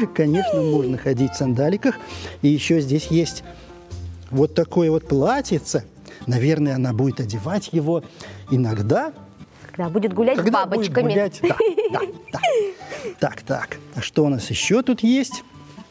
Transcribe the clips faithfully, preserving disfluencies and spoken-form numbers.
Конечно, можно ходить в сандаликах. И еще здесь есть вот такое вот платьице. Наверное, она будет одевать его иногда. Когда будет гулять когда с бабочками. Будет гулять. Да, да, да. Так, так. А что у нас еще тут есть?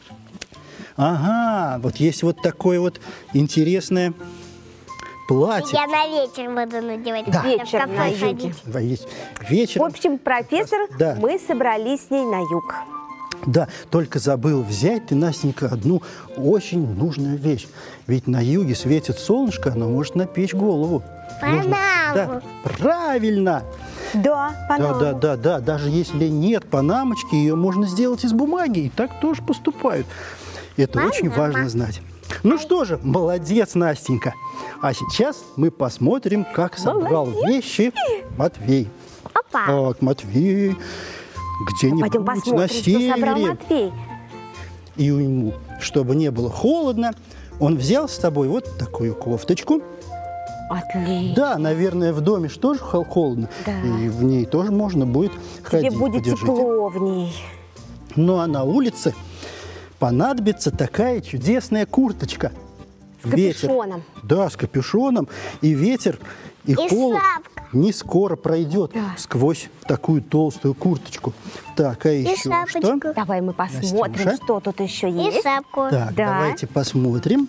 Ага, вот есть вот такое вот интересное платье. Я на вечер буду надевать. Да. когда в Вечер кафе на юге. ходить. Да, есть вечер. В общем, профессор, Да. мы собрались с ней на юг. Да, только забыл взять ты, Настенька, одну очень нужную вещь. Ведь на юге светит солнышко, оно может напечь голову. Можно- Панаму. Да, правильно. Да, Да, Панаму. да, да, да. Даже если нет панамочки, ее можно сделать из бумаги. И так тоже поступают. Это Панама. очень важно знать. Ну что же, молодец, Настенька. А сейчас мы посмотрим, как собрал вещи Матвей. Опа. Так, Матвей, где-нибудь Пойдем на посмотрим, что собрал севере. Матвей. И ему, чтобы не было холодно, он взял с собой вот такую кофточку. Отлично. Да, наверное, в доме же тоже хол- холодно. Да. И в ней тоже можно будет Тебе ходить. будет Подержите. тепло в ней. Ну а на улице понадобится такая чудесная курточка. С капюшоном. Да, с капюшоном. И ветер, и, И холод шапка. не скоро пройдет Да. сквозь такую толстую курточку. Так, а еще что? шапочку. Давай мы посмотрим, Настюша. что тут еще И есть. шапку. Так, Да. давайте посмотрим.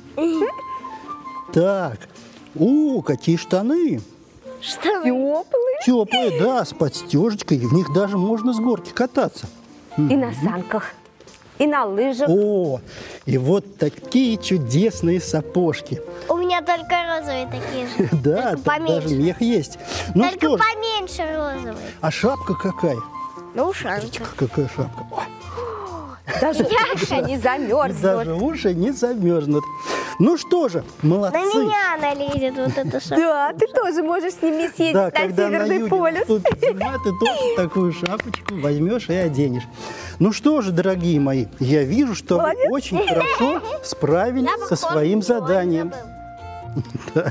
Так, у, какие штаны. Что вы? Теплый. Теплые, да, с подстежечкой. В них даже можно с горки кататься. И на санках, и на лыжах. О, и вот такие чудесные сапожки. У меня только розовые такие же. Да, Только тут поменьше. даже мех есть. Ну Только что ж, поменьше розовые. а шапка какая? Ну, ушанка. Какая шапка? Ой, Даже уши не замерзнут. даже уши не замерзнут. Ну что же, молодцы. На меня она лезет вот эта шапка. Да, ты тоже можешь с ними съездить Да, на когда на Северный юге полюс. наступит зима, ты тоже такую шапочку возьмешь и оденешь. Ну что же, дорогие мои, я вижу, что вы Молодец. очень хорошо справились Я со своим похож, заданием. забыл.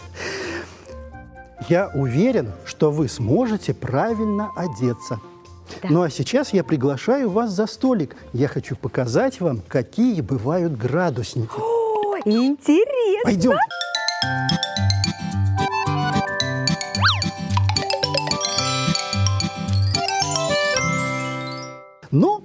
Я уверен, что вы сможете правильно одеться. Да. Ну а сейчас я приглашаю вас за столик. Я хочу показать вам, какие бывают градусники. О, интересно. Пойдемте. Ну,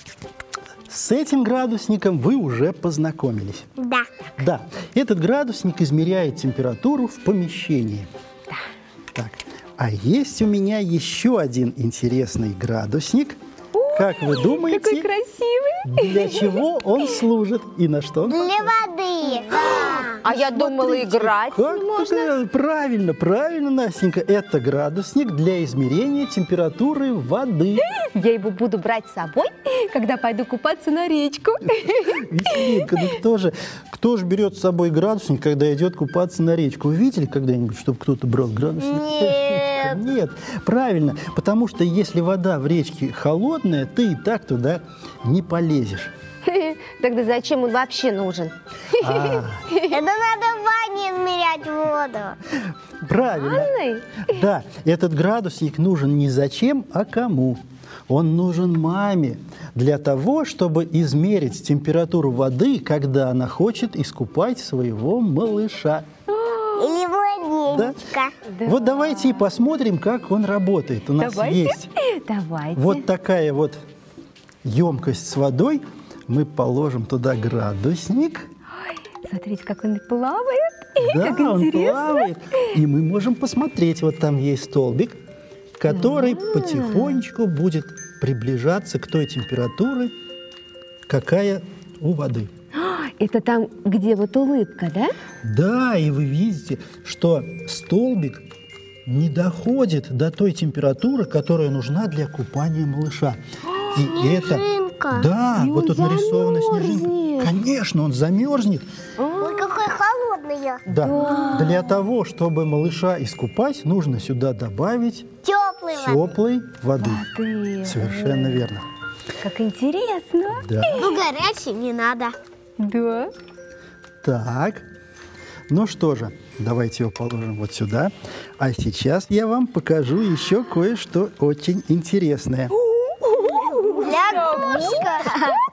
с этим градусником вы уже познакомились. Да. Да, этот градусник измеряет температуру в помещении. Так, а есть у меня еще один интересный градусник. Как вы думаете, Какой красивый. для чего он служит и на что он Для воды. А я думала, играть Как можно. такая- Правильно, правильно, Настенька. Это градусник для измерения температуры воды. Я его буду брать с собой, когда пойду купаться на речку. Веселинка, ну кто же, кто же берет с собой градусник, когда идет купаться на речку? Вы видели когда-нибудь, чтобы кто-то брал градусник? Нет. Нет, правильно. Потому что если вода в речке холодная, ты и так туда не полезешь. Тогда зачем он вообще нужен? А, Это надо в ванне измерять воду. правильно. Анной? Да, этот градусник нужен не зачем, а кому. Он нужен маме для того, чтобы измерить температуру воды, когда она хочет искупать своего малыша. Или младенчика. Да. Вот давайте и посмотрим, как он работает. У нас Давайте. есть Давайте. вот такая вот емкость с водой. Мы положим туда градусник. Смотрите, как он плавает. Да, Как он интересно. плавает. И мы можем посмотреть, вот там есть столбик, который потихонечку будет приближаться к той температуре, какая у воды. Это там, где вот улыбка, да? Да, и вы видите, что столбик не доходит до той температуры, которая нужна для купания малыша. И это... Снежинка. Да, И вот он тут нарисована замерзнет. снежинка. Конечно, он замерзнет. Ой, какой холодный я. Да. Для того, чтобы малыша искупать, нужно сюда добавить Теплый воды. теплой воды. Ты, Совершенно верно. как интересно. Да. Ну, горячий не надо. Да. Так. Ну что же, давайте его положим вот сюда. А сейчас я вам покажу еще кое-что очень интересное. Лягушка.